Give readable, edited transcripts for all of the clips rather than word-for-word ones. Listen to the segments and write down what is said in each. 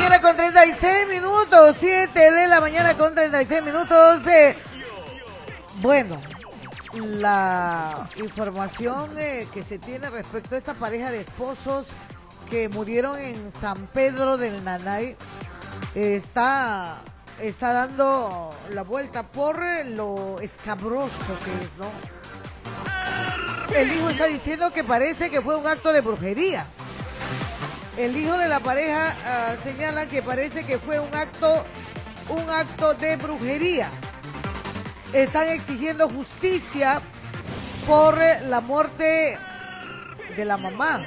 mañana con 36 minutos. 7 de la mañana con 36 minutos. Bueno, la información que se tiene respecto a esta pareja de esposos que murieron en San Pedro del Nanay está dando la vuelta por lo escabroso que es, ¿no? El hijo está diciendo que parece que fue un acto de brujería. El hijo de la pareja señala que parece que fue un acto de brujería. Están exigiendo justicia por la muerte de la mamá.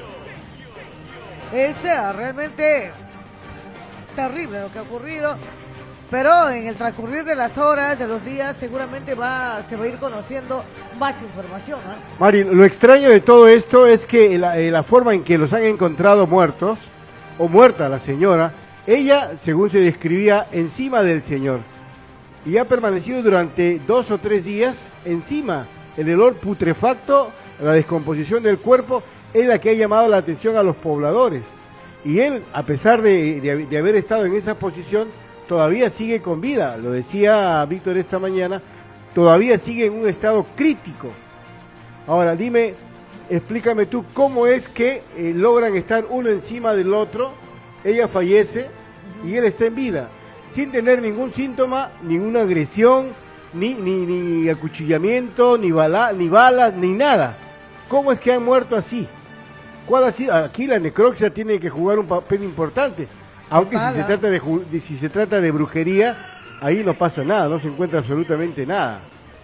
Es realmente terrible lo que ha ocurrido, pero en el transcurrir de las horas, de los días, seguramente se va a ir conociendo más información, ¿eh? Mari, lo extraño de todo esto es que la forma en que los han encontrado muertos, o muerta la señora, ella, según se describía, encima del señor. Y ha permanecido durante 2 o 3 días encima. El olor putrefacto, la descomposición del cuerpo, es la que ha llamado la atención a los pobladores. Y él, a pesar de haber estado en esa posición, todavía sigue con vida. Lo decía Víctor esta mañana, todavía sigue en un estado crítico. Ahora, dime, explícame tú, ¿cómo es que logran estar uno encima del otro? Ella fallece y él está en vida, sin tener ningún síntoma, ninguna agresión, ni acuchillamiento, ni balas, ni nada. ¿Cómo es que han muerto así? ¿Cuál ha sido? Aquí la necropsia tiene que jugar un papel importante, aunque si se trata de brujería, ahí no pasa nada, no se encuentra absolutamente nada.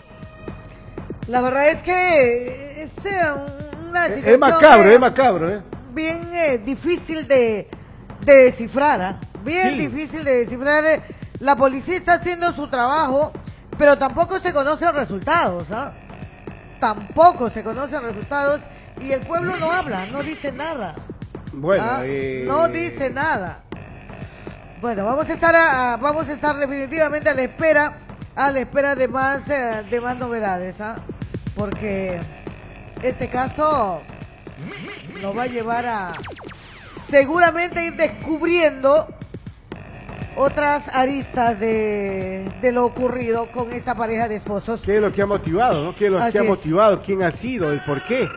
La verdad es que es una situación... Es macabro. Bien difícil de descifrar, ¿eh? Bien difícil de descifrar. La policía está haciendo su trabajo, pero tampoco se conocen resultados, ¿eh? Tampoco se conocen resultados y el pueblo no habla, no dice nada. Bueno, no dice nada. Bueno, vamos a estar definitivamente a la espera de más novedades, ¿ah? Porque este caso nos va a llevar a seguramente ir descubriendo otras aristas de lo ocurrido con esa pareja de esposos. ¿Qué es lo que ha motivado, no? ¿Qué es lo que ha motivado? ¿Quién ha sido? ¿El por qué?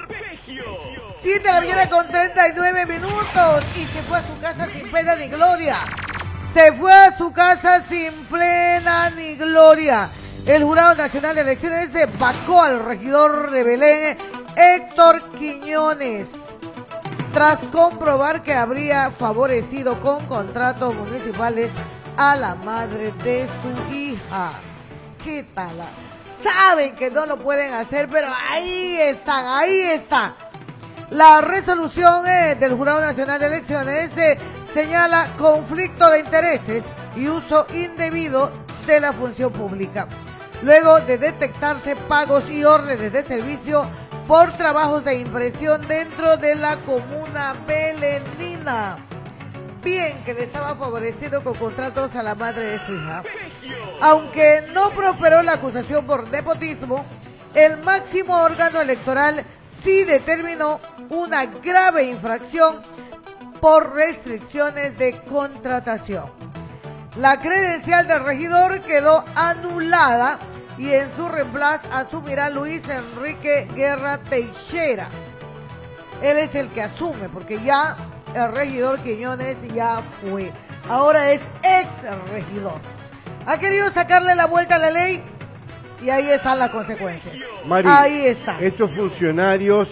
7 de la mañana con 39 minutos y se fue a su casa sin pena ni gloria. Se fue a su casa sin plena ni gloria. El Jurado Nacional de Elecciones vacó al regidor de Belén, Héctor Quiñones, tras comprobar que habría favorecido con contratos municipales a la madre de su hija. ¿Qué tal? Saben que no lo pueden hacer, pero ahí está. La resolución del Jurado Nacional de Elecciones señala conflicto de intereses y uso indebido de la función pública, luego de detectarse pagos y órdenes de servicio por trabajos de impresión dentro de la comuna belenina. Bien que le estaba favoreciendo con contratos a la madre de su hija. Aunque no prosperó la acusación por nepotismo, el máximo órgano electoral sí determinó una grave infracción por restricciones de contratación. La credencial del regidor quedó anulada y en su reemplazo asumirá Luis Enrique Guerra Teixeira. Él es el que asume, porque ya el regidor Quiñones ya fue. Ahora es ex regidor. Ha querido sacarle la vuelta a la ley y ahí están las consecuencias. Mari, ahí está. Estos funcionarios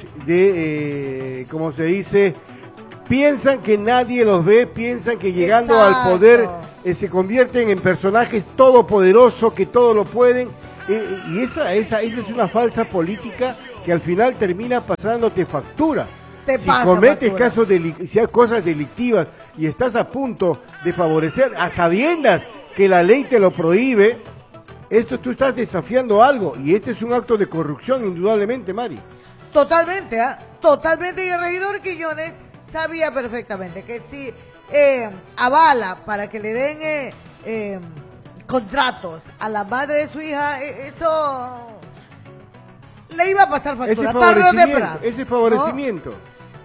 ¿cómo se dice? Piensan que nadie los ve, piensan que llegando al poder se convierten en personajes todopoderosos, que todo lo pueden. Y esa es una falsa política que al final termina pasándote factura. Si cometes si hay cosas delictivas y estás a punto de favorecer a sabiendas que la ley te lo prohíbe, tú estás desafiando algo y este es un acto de corrupción indudablemente, Mari. Totalmente, totalmente. Y el regidor Quiñones sabía perfectamente que si avala para que le den contratos a la madre de su hija, eso le iba a pasar factura. Ese favorecimiento.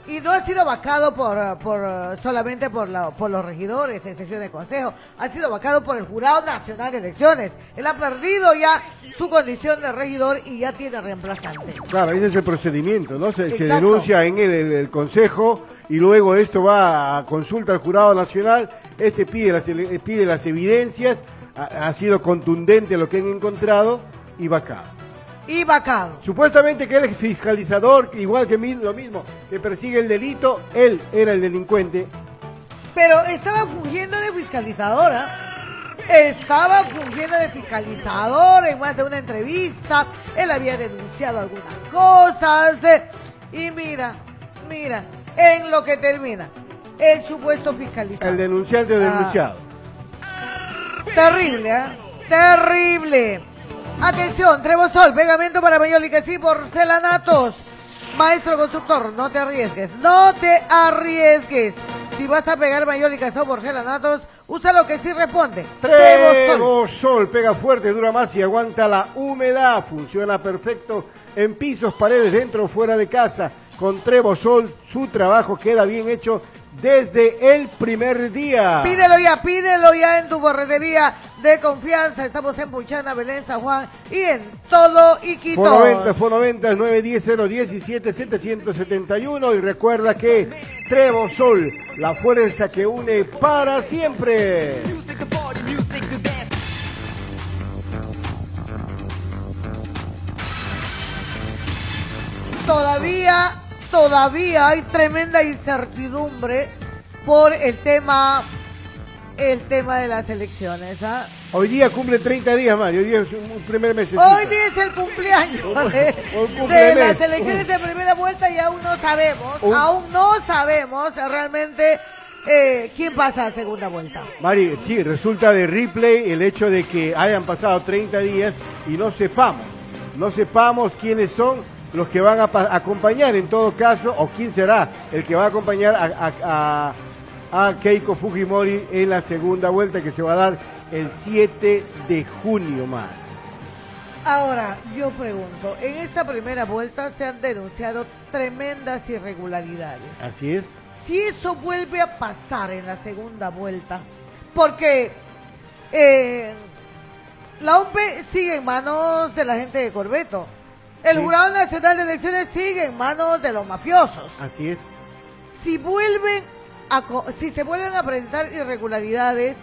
Y no ha sido vacado solamente por los regidores en sesión de consejo, ha sido vacado por el Jurado Nacional de Elecciones. Él ha perdido ya su condición de regidor y ya tiene reemplazante. Claro, ese es el procedimiento, ¿no? Se denuncia en el consejo y luego esto va a consulta al Jurado Nacional, pide las evidencias, ha sido contundente lo que han encontrado y vacado. Y vacado. Supuestamente que él es fiscalizador, igual que lo mismo, que persigue el delito, él era el delincuente. Pero estaba fungiendo de fiscalizadora. Estaba fungiendo de fiscalizador en más de una entrevista. Él había denunciado algunas cosas. Y mira, en lo que termina. El supuesto fiscalizador. El denunciante denunciado. Terrible, ¿eh? Terrible. Atención, Trébosol, pegamento para Mayólica, sí, porcelanatos. Maestro constructor, no te arriesgues, no te arriesgues. Si vas a pegar Mayólica o porcelanatos, usa lo que sí responde. Trébosol, pega fuerte, dura más y aguanta la humedad. Funciona perfecto en pisos, paredes, dentro o fuera de casa. Con Trébosol, su trabajo queda bien hecho desde el primer día. Pídelo ya en tu borretería de confianza. Estamos en Puchana, Belén, San Juan y en todo Iquitos. Fonoventas 910-017-771 y recuerda que Trébosol, la fuerza que une para siempre. Todavía hay tremenda incertidumbre por el tema de las elecciones, ¿ah? Hoy día cumple 30 días, Mario. Hoy día es un primer mes. Hoy día es el cumpleaños de las elecciones de primera vuelta y aún no sabemos realmente quién pasa a segunda vuelta. Mari, sí, resulta de Ripley el hecho de que hayan pasado 30 días y no sepamos quiénes son los que van a acompañar en todo caso, o quién será el que va a acompañar a Keiko Fujimori en la segunda vuelta que se va a dar el 7 de junio, Mar. Ahora, yo pregunto, en esta primera vuelta se han denunciado tremendas irregularidades. Así es. Si eso vuelve a pasar en la segunda vuelta, porque la OMPE sigue en manos de la gente de Corbeto. El Jurado Nacional de Elecciones sigue en manos de los mafiosos. Así es. Si se vuelven a presentar irregularidades,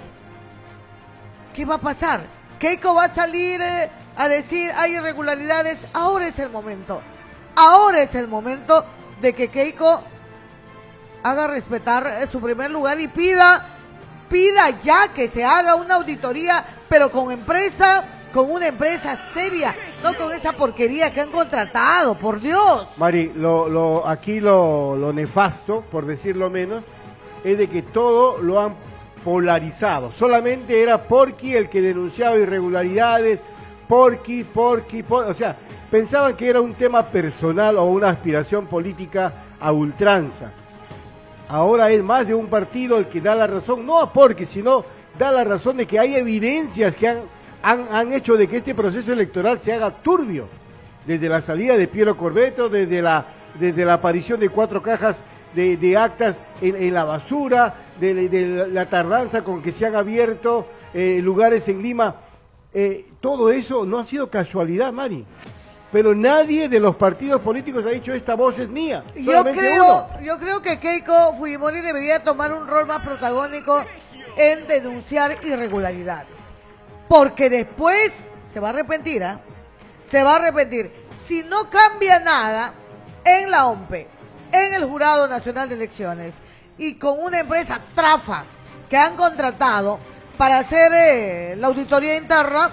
¿qué va a pasar? Keiko va a salir a decir hay irregularidades. Ahora es el momento. Ahora es el momento de que Keiko haga respetar su primer lugar y pida ya que se haga una auditoría, pero con una empresa seria, no con esa porquería que han contratado, por Dios. Mari, aquí lo nefasto, por decirlo menos, es de que todo lo han polarizado. Solamente era Porky el que denunciaba irregularidades, Porky, o sea, pensaban que era un tema personal o una aspiración política a ultranza. Ahora es más de un partido el que da la razón, no a Porky, sino da la razón de que hay evidencias que han hecho de que este proceso electoral se haga turbio. Desde la salida de Piero Corbeto, desde la aparición de 4 cajas de actas en la basura, de la tardanza con que se han abierto lugares en Lima. Todo eso no ha sido casualidad, Mari. Pero nadie de los partidos políticos ha dicho esta voz es mía. Yo creo que Keiko Fujimori debería tomar un rol más protagónico en denunciar irregularidades. Porque después se va a arrepentir, ¿eh? Se va a arrepentir. Si no cambia nada en la OMPE, en el Jurado Nacional de Elecciones y con una empresa Trafa que han contratado para hacer la auditoría interna,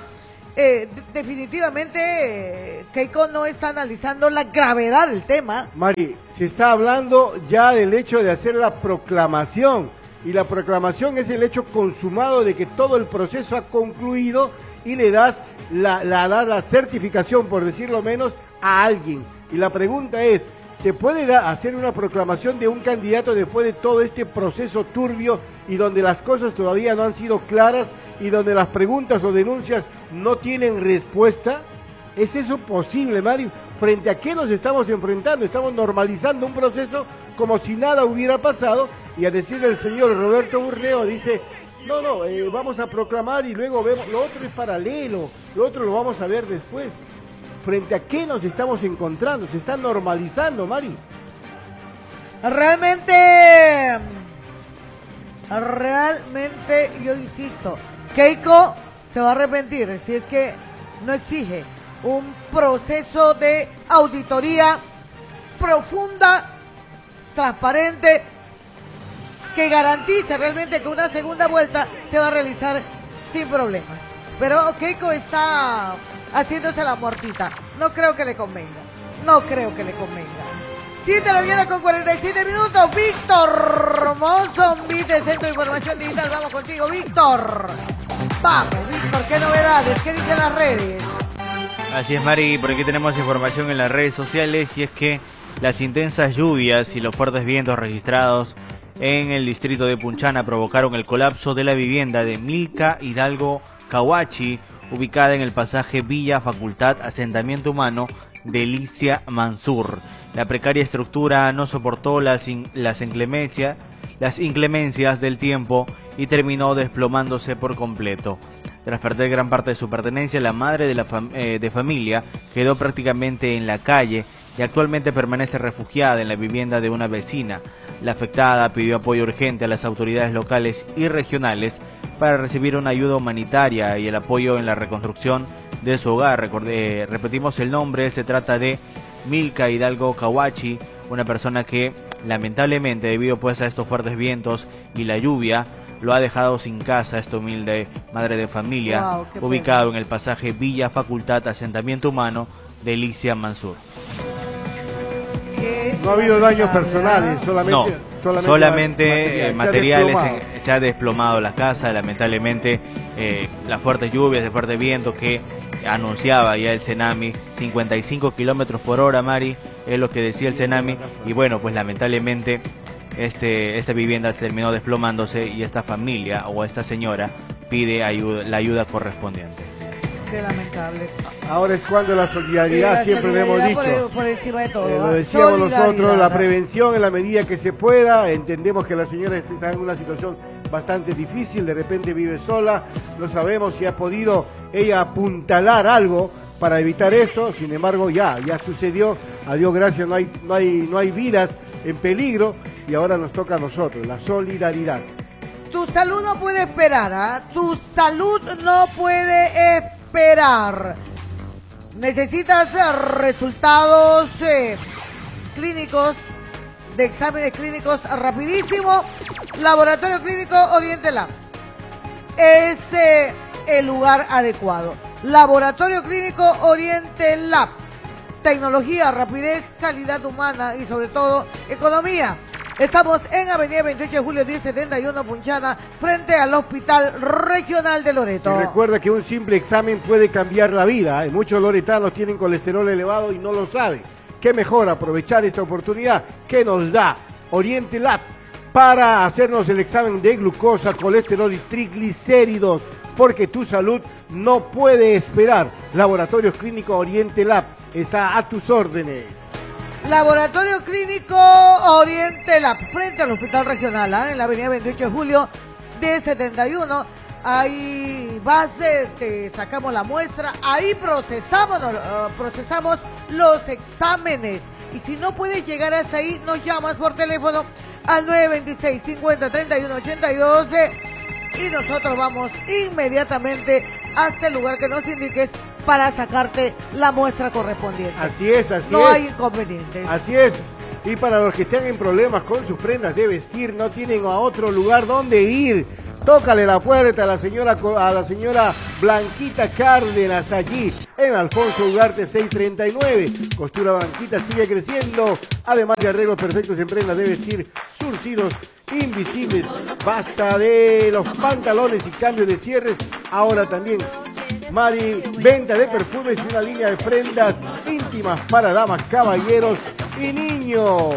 definitivamente Keiko no está analizando la gravedad del tema. Mari, se está hablando ya del hecho de hacer la proclamación. Y la proclamación es el hecho consumado de que todo el proceso ha concluido y le das la certificación, por decirlo menos, a alguien. Y la pregunta es, ¿se puede hacer una proclamación de un candidato después de todo este proceso turbio y donde las cosas todavía no han sido claras y donde las preguntas o denuncias no tienen respuesta? ¿Es eso posible, Mario? ¿Frente a qué nos estamos enfrentando? Estamos normalizando un proceso como si nada hubiera pasado, y a decir el señor Roberto Burleo dice, no, vamos a proclamar y luego vemos, lo otro es paralelo, lo otro lo vamos a ver después. ¿Frente a qué nos estamos encontrando? Se está normalizando, Mari. Realmente, yo insisto, Keiko se va a arrepentir si es que no exige un proceso de auditoría profunda, transparente, que garantice realmente que una segunda vuelta se va a realizar sin problemas. Pero Keiko está haciéndose la muertita. No creo que le convenga. 7 de la mañana con 47 minutos. Víctor Monzón, de Centro de Información Digital. Vamos contigo, Víctor. Vamos, Víctor, ¿qué novedades? ¿Qué dicen las redes? Así es, Mari, por aquí tenemos información en las redes sociales, y es que las intensas lluvias y los fuertes vientos registrados en el distrito de Punchana provocaron el colapso de la vivienda de Milka Hidalgo Cahuachi, ubicada en el pasaje Villa Facultad Asentamiento Humano de Licia Mansur. La precaria estructura no soportó las inclemencias del tiempo y terminó desplomándose por completo. Tras perder gran parte de su pertenencia, la madre de familia quedó prácticamente en la calle y actualmente permanece refugiada en la vivienda de una vecina. La afectada pidió apoyo urgente a las autoridades locales y regionales para recibir una ayuda humanitaria y el apoyo en la reconstrucción de su hogar. Repetimos el nombre, se trata de Milka Hidalgo Cahuachi, una persona que lamentablemente, debido pues a estos fuertes vientos y la lluvia, lo ha dejado sin casa. Esta humilde madre de familia, ubicado en el pasaje Villa Facultad Asentamiento Humano de Licia Mansur. No ha habido daños personales, solamente materiales. Se ha desplomado la casa, lamentablemente. Las fuertes lluvias, el fuerte viento que anunciaba ya el Senami, 55 kilómetros por hora, Mari, es lo que decía el Senami, y bueno, pues lamentablemente esta vivienda terminó desplomándose y esta familia o esta señora pide la ayuda correspondiente. Qué lamentable. Ahora es cuando la solidaridad, siempre lo hemos dicho. Por encima de todo. Lo decíamos nosotros, la prevención en la medida que se pueda. Entendemos que la señora está en una situación bastante difícil, de repente vive sola, no sabemos si ha podido ella apuntalar algo para evitar esto. Sin embargo, ya sucedió, a Dios gracias, no hay vidas en peligro, y ahora nos toca a nosotros, la solidaridad. Tu salud no puede esperar, ¿ah? Tu salud no puede esperar. Necesitas resultados clínicos, de exámenes clínicos rapidísimo. Laboratorio Clínico Oriente Lab es el lugar adecuado. Laboratorio Clínico Oriente Lab. Tecnología, rapidez, calidad humana y sobre todo economía. Estamos en Avenida 28 de Julio 1071 Punchana, frente al Hospital Regional de Loreto. Y recuerda que un simple examen puede cambiar la vida. Muchos loretanos tienen colesterol elevado y no lo saben. Qué mejor aprovechar esta oportunidad que nos da Oriente Lab para hacernos el examen de glucosa, colesterol y triglicéridos, porque tu salud no puede esperar. Laboratorio Clínico Oriente Lab está a tus órdenes. Laboratorio Clínico Oriente Lab, frente al Hospital Regional, en la avenida 28 de Julio de 71. Ahí vas, te sacamos la muestra, ahí procesamos los exámenes. Y si no puedes llegar hasta ahí, nos llamas por teléfono al 926-50-31-82 y nosotros vamos inmediatamente hasta el lugar que nos indiques para sacarte la muestra correspondiente. Así es. No hay inconvenientes. Así es. Y para los que estén en problemas con sus prendas de vestir, no tienen a otro lugar donde ir. Tócale la puerta a la señora Blanquita Cárdenas, allí en Alfonso Ugarte 639. Costura Blanquita sigue creciendo, además de arreglos perfectos en prendas de vestir, surcidos invisibles. Basta de los pantalones y cambios de cierres. Ahora también, Mari, venta de perfumes y una línea de prendas íntimas para damas, caballeros y niños.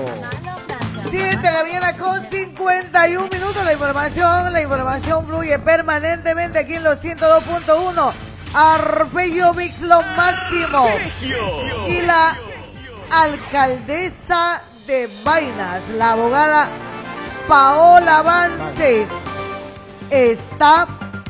7 de la mañana con 51 minutos. La información fluye permanentemente aquí en los 102.1. Arpegio Mix, lo máximo. Y la alcaldesa de Vainas, la abogada Paola Vances, está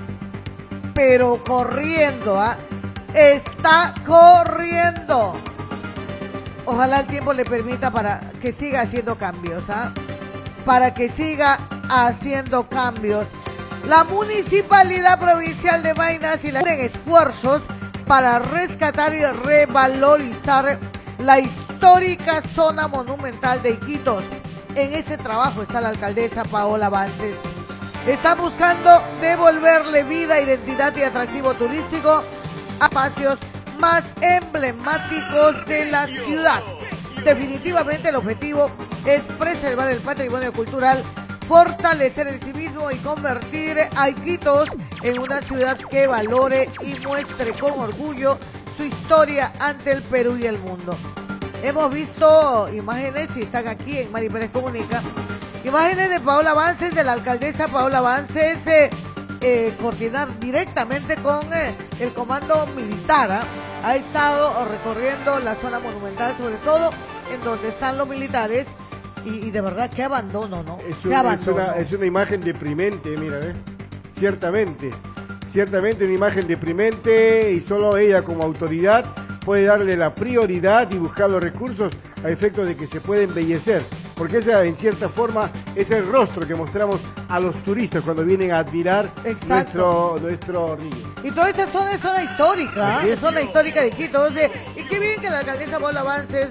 pero corriendo, está corriendo. Ojalá el tiempo le permita para que siga haciendo cambios, para que siga haciendo cambios. La Municipalidad Provincial de Vainas y la esfuerzos para rescatar y revalorizar la histórica zona monumental de Iquitos. En ese trabajo está la alcaldesa Paola Vances. Está buscando devolverle vida, identidad y atractivo turístico a espacios más emblemáticos de la ciudad. Definitivamente el objetivo es preservar el patrimonio cultural, fortalecer el civismo y convertir a Iquitos en una ciudad que valore y muestre con orgullo su historia ante el Perú y el mundo. Hemos visto imágenes, y están aquí en Mari Pérez Comunica, imágenes de Paola Vances, de la alcaldesa Paola Vances, coordinar directamente con el comando militar. Ha estado recorriendo la zona monumental, sobre todo en donde están los militares, y de verdad, qué abandono, ¿no? Es una imagen deprimente, mira, ¿ves? Ciertamente una imagen deprimente, y solo ella como autoridad puede darle la prioridad y buscar los recursos a efecto de que se pueda embellecer, porque esa en cierta forma es el rostro que mostramos a los turistas cuando vienen a admirar nuestro río. Y toda esa zona es zona histórica, es zona histórica de Iquitos. Y qué bien que la alcaldesa Paola Vances,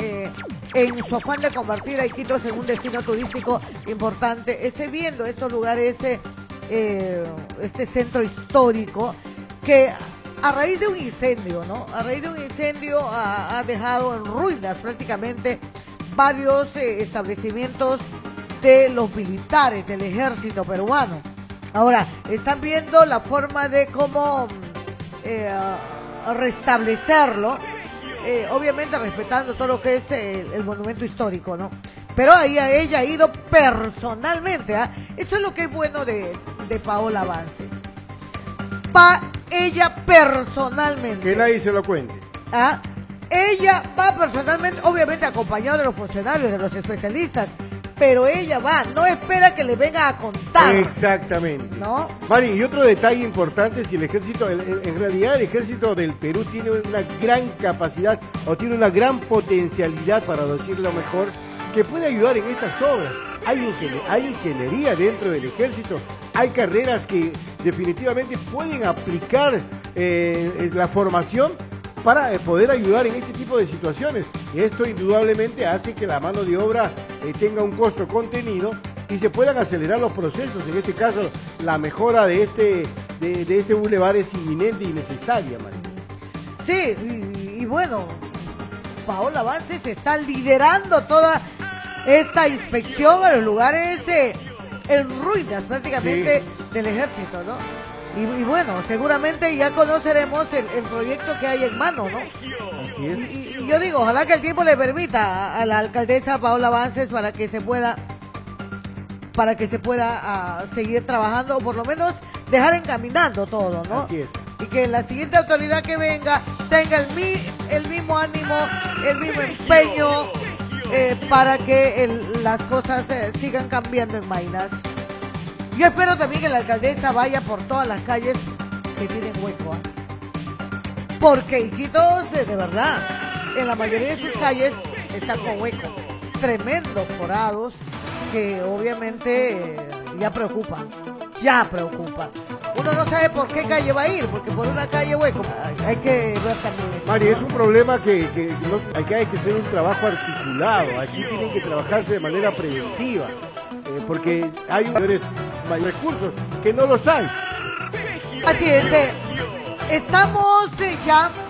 en su afán de convertir a Iquitos en un destino turístico importante, esté viendo estos lugares, este centro histórico que a raíz de un incendio, ¿no? A raíz de un incendio ha dejado en ruinas prácticamente varios establecimientos de los militares, del ejército peruano. Ahora, están viendo la forma de cómo restablecerlo, obviamente respetando todo lo que es el monumento histórico, ¿no? Pero ahí ella ha ido personalmente, Eso es lo que es bueno de Paola Vances. Ella personalmente. Que nadie se lo cuente. Ella va personalmente, obviamente acompañado de los funcionarios, de los especialistas, pero ella va, no espera que le venga a contar. Exactamente. ¿No? Mari, y otro detalle importante, si el ejército, en realidad el ejército del Perú tiene una gran capacidad, o tiene una gran potencialidad, para decirlo mejor, que puede ayudar en estas obras. Hay ingeniería dentro del ejército, hay carreras que definitivamente pueden aplicar la formación para poder ayudar en este tipo de situaciones. Y esto indudablemente hace que la mano de obra tenga un costo contenido y se puedan acelerar los procesos. En este caso, la mejora de este bulevar es inminente y necesaria, María. Sí, y bueno, Paola Vances está liderando toda esta inspección a los lugares en ruinas prácticamente del ejército, ¿no? Y bueno, seguramente ya conoceremos el proyecto que hay en mano, ¿no? Así es. Y yo digo, ojalá que el tiempo le permita a la alcaldesa Paola Vances para que se pueda seguir trabajando, o por lo menos dejar encaminando todo, ¿no? Así es. Y que la siguiente autoridad que venga tenga el mismo ánimo, el mismo empeño, para que las cosas sigan cambiando en Vainas. Yo espero también que la alcaldesa vaya por todas las calles que tienen hueco, porque Iquitos, de verdad, en la mayoría de sus calles están con hueco, tremendos forados que obviamente ya preocupan. Uno no sabe por qué calle va a ir, porque por una calle hueco hay que ver también eso. Mari, es un problema que hay que hacer un trabajo articulado. Aquí tienen que trabajarse de manera preventiva, porque hay mayores recursos que no los hay. Así es, estamos ya